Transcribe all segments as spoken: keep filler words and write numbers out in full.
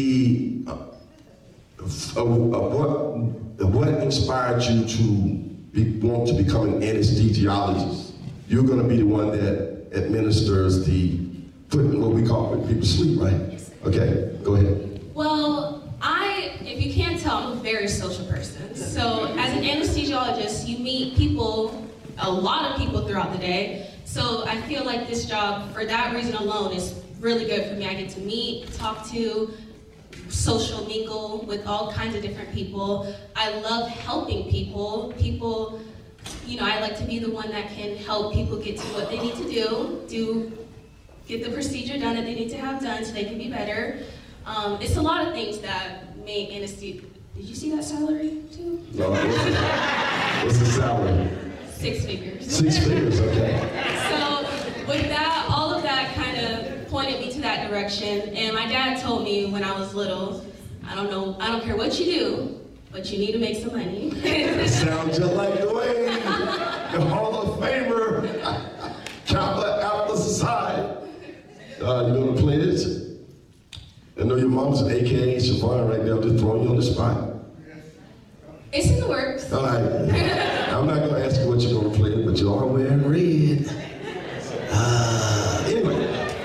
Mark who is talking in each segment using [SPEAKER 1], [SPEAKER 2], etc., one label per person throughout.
[SPEAKER 1] uh, uh, what, what inspired you to be, want to become an anesthesiologist? You're going to be the one that administers the, putting what we call putting people to sleep, right?
[SPEAKER 2] Yes.
[SPEAKER 1] Okay, go ahead.
[SPEAKER 2] Well, I, if you can't tell, I'm a very social person. So as an anesthesiologist, you meet people, a lot of people throughout the day. So I feel like this job, for that reason alone, is really good for me. I get to meet, talk to, social mingle with all kinds of different people. I love helping people. People, you know, I like to be the one that can help people get to what they need to do, do, get the procedure done that they need to have done so they can be better. Um, it's a lot of things that make anesthesia. Did you see that salary too?
[SPEAKER 1] No, what's the, what's the salary?
[SPEAKER 2] Six figures.
[SPEAKER 1] Six figures, okay.
[SPEAKER 2] So with that, all of that kind of pointed me to that direction. And my dad told me when I was little, I don't know, I don't care what you do, but you need to make some money.
[SPEAKER 1] That sounds just like Dwayne, the Hall of Famer, Kappa Alpha Psi. Uh, you gonna play this? I know your mom's an A K A Siobhan right now, just throwing you on the spot.
[SPEAKER 2] It's in the works.
[SPEAKER 1] All right. I'm not gonna ask you what you're gonna play, but you are wearing red. Uh, anyway.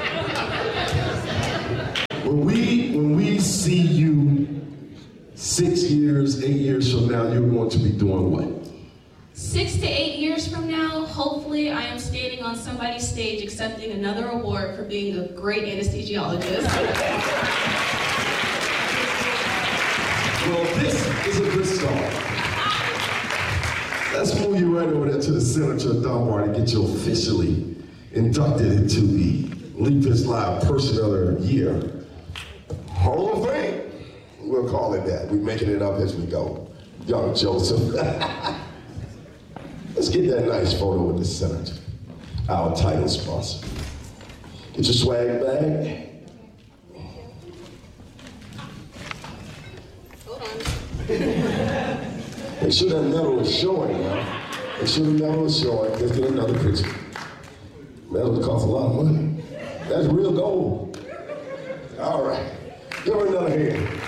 [SPEAKER 1] When we, when we see you six years, eight years from now, you're going to be doing what?
[SPEAKER 2] Six to eight years from now, hopefully I am standing on somebody's stage accepting another award for being a great anesthesiologist.
[SPEAKER 1] Well, this is a good start. Let's move you right over there to the Senator Dunbar and get you officially inducted into the Leapers Live Person of the Year Hall of Fame. We'll call it that. We're making it up as we go. Young Joseph. Let's get that nice photo with the Senator, our title sponsor. Get your swag bag.
[SPEAKER 2] Hold on.
[SPEAKER 1] Make sure that medal is showing now. Make sure the medal is showing. Let's get another picture. Medal costs a lot of money. That's real gold. All right. Give her another hand.